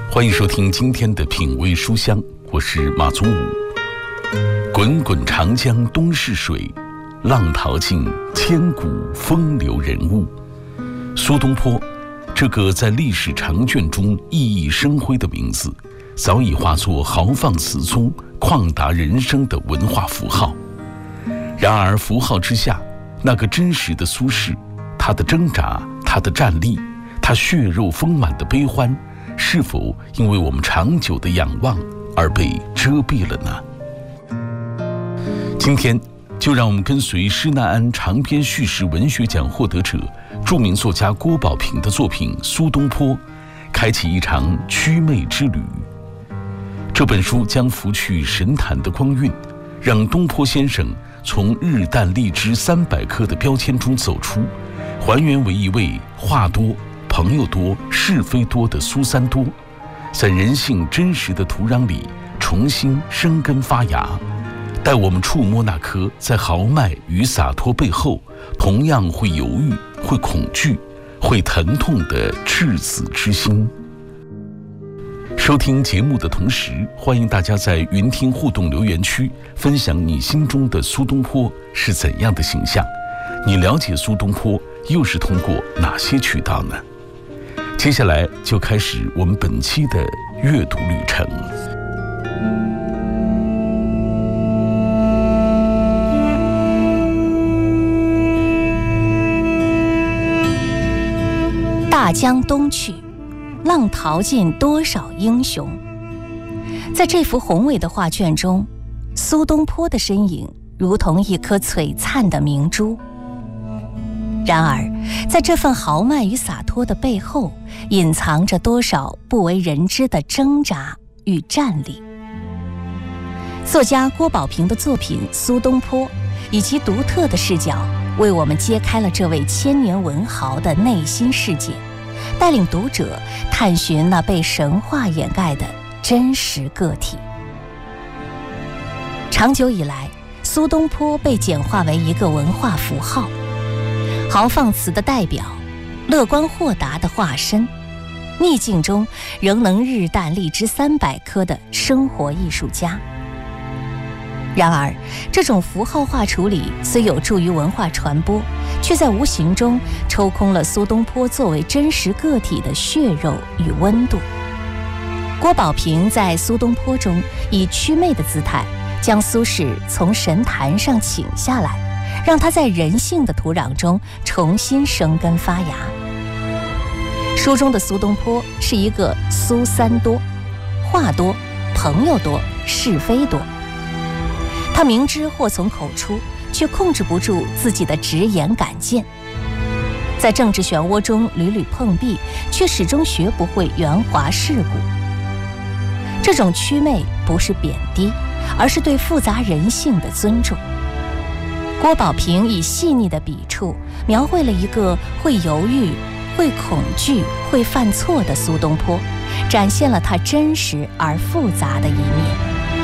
欢迎收听今天的品味书香，我是马宗武。滚滚长江东逝水，浪淘尽千古风流人物。苏东坡，这个在历史长卷中熠熠生辉的名字，早已化作豪放词宗、旷达人生的文化符号。然而符号之下，那个真实的苏轼，他的挣扎，他的战栗，他血肉丰满的悲欢，是否因为我们长久的仰望而被遮蔽了呢？今天就让我们跟随施耐庵长篇叙事文学奖获得者、著名作家郭保平的作品《苏东坡》，开启一场祛魅之旅。这本书将拂去神坛的光晕，让东坡先生从日啖荔枝300颗的标签中走出，还原为一位话多、朋友多、是非多的苏三多，在人性真实的土壤里重新生根发芽，带我们触摸那颗在豪迈与洒脱背后同样会犹豫、会恐惧、会疼痛的赤子之心。收听节目的同时，欢迎大家在云听互动留言区分享你心中的苏东坡是怎样的形象，你了解苏东坡又是通过哪些渠道呢？接下来就开始我们本期的阅读旅程。 大江东去，浪淘尽多少英雄。在这幅宏伟的画卷中，苏东坡的身影如同一颗璀璨的明珠。然而，在这份豪迈与洒脱的背后，隐藏着多少不为人知的挣扎与战栗。作家郭保平的作品《苏东坡》，以其独特的视角，为我们揭开了这位千年文豪的内心世界，带领读者探寻那被神话掩盖的真实个体。长久以来，苏东坡被简化为一个文化符号，豪放词的代表，乐观豁达的化身，逆境中仍能日啖荔枝300颗的生活艺术家。然而，这种符号化处理虽有助于文化传播，却在无形中抽空了苏东坡作为真实个体的血肉与温度。郭保平在《苏东坡》中以祛魅的姿态，将苏轼从神坛上请下来，让他在人性的土壤中重新生根发芽。书中的苏东坡是一个苏三多，话多、朋友多、是非多。他明知祸从口出，却控制不住自己的直言敢谏，在政治漩涡中屡屡碰壁，却始终学不会圆滑世故。这种祛魅不是贬低，而是对复杂人性的尊重。郭保平以细腻的笔触描绘了一个会犹豫、会恐惧、会犯错的苏东坡，展现了他真实而复杂的一面。